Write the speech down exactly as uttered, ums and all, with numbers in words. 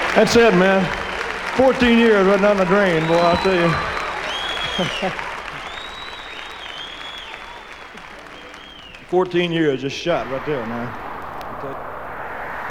That's it, man. fourteen years right down the drain, boy, I'll tell you. fourteen years just shot right there, man.